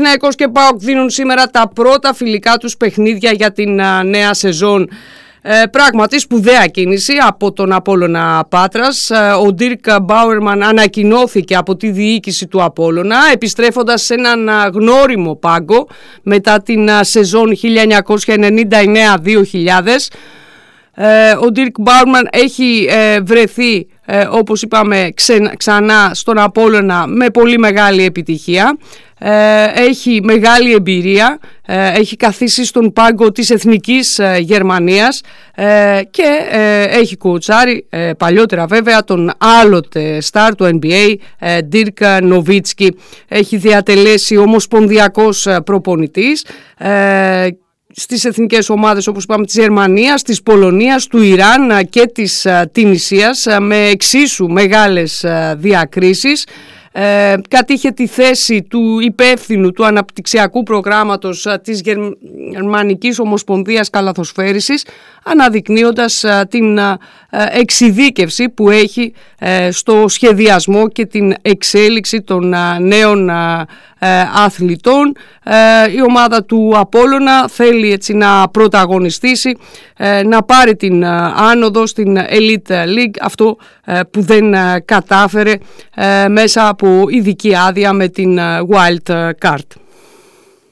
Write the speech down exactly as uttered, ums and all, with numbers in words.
Παναθηναϊκός και ΠΑΟΚ δίνουν σήμερα τα πρώτα φιλικά τους παιχνίδια για την α, νέα σεζόν. Ε, πράγματι σπουδαία κίνηση από τον Απόλλωνα Πάτρας. Ε, ο Dirk Bauerman ανακοινώθηκε από τη διοίκηση του Απόλλωνα, επιστρέφοντας σε έναν γνώριμο πάγκο μετά την α, σεζόν χίλια εννιακόσια ενενήντα εννέα δύο χιλιάδες. Ε, ο Dirk Bauerman έχει ε, βρεθεί, ε, όπως είπαμε, ξε, ξανά στον Απόλλωνα με πολύ μεγάλη επιτυχία. Ε, έχει μεγάλη εμπειρία, ε, έχει καθίσει στον πάγκο της Εθνικής ε, Γερμανίας ε, και ε, έχει κοουτσάρει ε, παλιότερα βέβαια τον άλλοτε στάρ του N B A, ε, Dirk Nowitzki. Έχει διατελέσει ομοσπονδιακός προπονητής ε, στις εθνικές ομάδες, όπως είπαμε, της Γερμανίας, της Πολωνίας, του Ιράν και της Τινησίας με εξίσου μεγάλες διακρίσεις. Ε, κατήχε τη θέση του υπεύθυνου του αναπτυξιακού προγράμματος της Γερμανικής Ομοσπονδίας Καλαθοσφαίρισης, αναδεικνύοντας την εξειδίκευση που έχει στο σχεδιασμό και την εξέλιξη των νέων αθλητών. Η ομάδα του Απόλλωνα θέλει έτσι να πρωταγωνιστήσει, να πάρει την άνοδο στην Elite League, αυτό που δεν κατάφερε μέσα από ειδική άδεια με την Wild Card.